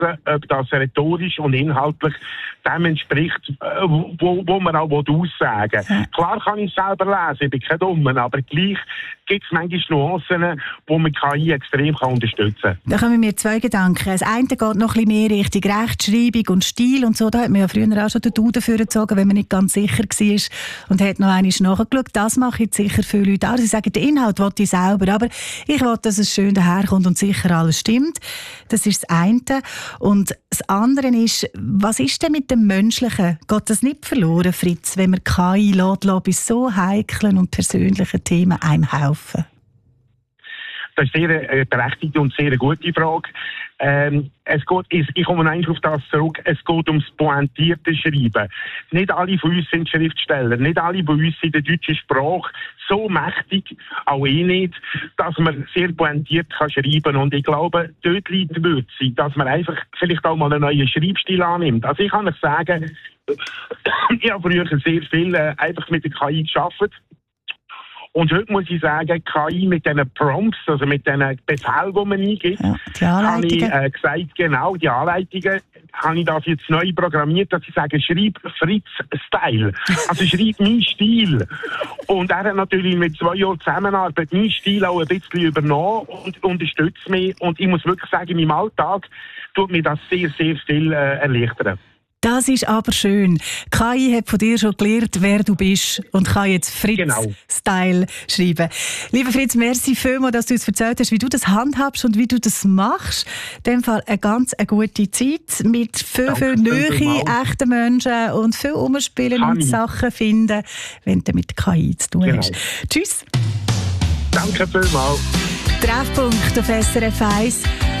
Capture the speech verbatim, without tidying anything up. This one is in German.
ob das rhetorisch und inhaltlich dem entspricht, wo, wo man auch aussagen will. Klar kann ich es selber lesen, ich bin kein Dummer, aber gleich gibt es manchmal Nuancen, wo man K I extrem kann unterstützen kann. Da kommen mir zwei Gedanken. Das eine geht noch ein bisschen mehr Richtung Rechtschreibung und Stil und so. Da hat man ja früher auch schon den Duden vorgezogen, wenn man nicht ganz sicher war und hat noch einmal nachgeschaut. Das mache ich sicher viele Leute auch. Sie sagen, den Inhalt will ich selber, aber ich will, dass es schön daherkommt und sicher alles stimmt. Das ist das eine. Und das andere ist, was ist denn mit dem Menschlichen? Geht das nicht verloren, Fritz, wenn man K I lässt, lässt bei so heiklen und persönlichen Themen einem helfen? Das ist eine sehr berechtigte und sehr gute Frage. Ähm, es geht, ich komme eigentlich auf das zurück, es geht ums pointierte Schreiben. Nicht alle von uns sind Schriftsteller, nicht alle von uns sind in der deutschen Sprache so mächtig, auch ich nicht, dass man sehr pointiert kann schreiben. Und ich glaube, dort liegt die Würze, dass man einfach vielleicht auch mal einen neuen Schreibstil annimmt. Also ich kann euch sagen, ich habe früher sehr viel äh, einfach mit der K I gearbeitet. Und heute muss ich sagen, K I mit diesen Prompts, also mit diesen Befehlen, die man eingibt, ja, habe ich äh, gesagt, genau, die Anleitungen, habe ich das jetzt neu programmiert, dass ich sage, schreib Fritz-Style. Also schreib meinen Stil. Und er hat natürlich mit zwei Jahren Zusammenarbeit meinen Stil auch ein bisschen übernommen und unterstützt mich. Und ich muss wirklich sagen, in meinem Alltag tut mir das sehr, sehr viel äh, erleichtern. Das ist aber schön. K I hat von dir schon gelernt, wer du bist und kann jetzt Fritz-Style genau. schreiben. Lieber Fritz, merci vielmals, dass du uns erzählt hast, wie du das handhabst und wie du das machst. In dem Fall eine ganz eine gute Zeit mit viel, Danke, viel Nähe, echten Menschen und viel Umspielen und Sachen finden, wenn du mit der K I zu tun genau. hast. Tschüss. Danke vielmals. Treffpunkt auf S R F eins.